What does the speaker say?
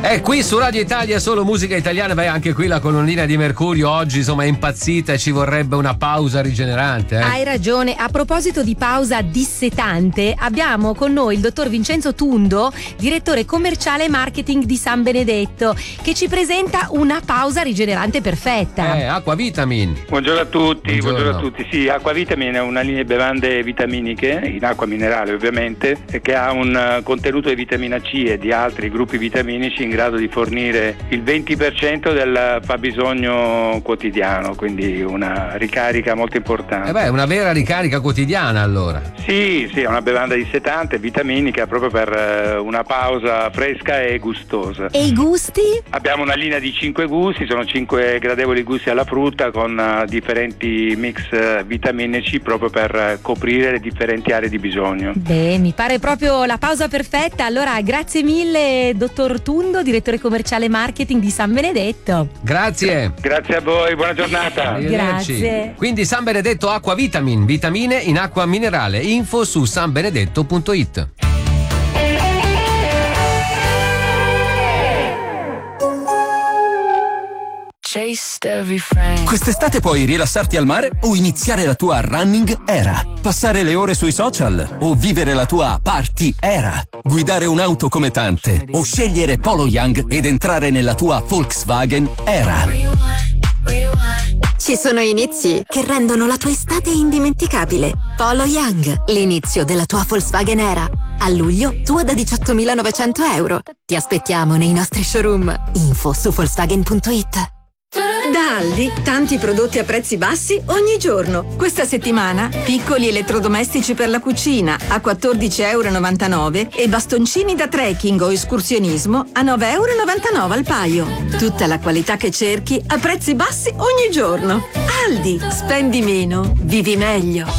Qui su Radio Italia solo musica italiana. Beh, anche qui la colonnina di Mercurio oggi insomma è impazzita e ci vorrebbe una pausa rigenerante. Hai ragione. A proposito di pausa dissetante, abbiamo con noi il dottor Vincenzo Tundo, direttore commerciale e marketing di San Benedetto, che ci presenta una pausa rigenerante perfetta. Aquavitamin. Buongiorno a tutti, buongiorno a tutti. Sì, Aquavitamin è una linea di bevande vitaminiche, in acqua minerale ovviamente, che ha un contenuto di vitamina C e di altri gruppi vitaminici in grado di fornire il 20% del fabbisogno quotidiano, quindi una ricarica molto importante. Una vera ricarica quotidiana allora. Sì, è una bevanda dissetante, vitaminica, proprio per una pausa fresca e gustosa. E i gusti? Abbiamo una linea di 5 gusti, sono 5 gradevoli gusti alla frutta con differenti mix vitaminici proprio per coprire le differenti aree di bisogno. Beh, mi pare proprio la pausa perfetta. Allora, grazie mille, dottor Tundo, direttore commerciale marketing di San Benedetto. Grazie. Grazie a voi, buona giornata. Grazie. Quindi San Benedetto Aquavitamin, vitamine in acqua minerale. Info su sanbenedetto.it. Quest'estate puoi rilassarti al mare o iniziare la tua running era, passare le ore sui social o vivere la tua party era, guidare un'auto come tante o scegliere Polo Young ed entrare nella tua Volkswagen era. Ci sono inizi che rendono la tua estate indimenticabile. Polo Young, l'inizio della tua Volkswagen era. A luglio, tua da 18.900 euro. Ti aspettiamo nei nostri showroom. Info su Volkswagen.it. Da Aldi, tanti prodotti a prezzi bassi ogni giorno. Questa settimana, piccoli elettrodomestici per la cucina a 14,99 € e bastoncini da trekking o escursionismo a 9,99 € al paio. Tutta la qualità che cerchi a prezzi bassi ogni giorno. Aldi, spendi meno, vivi meglio.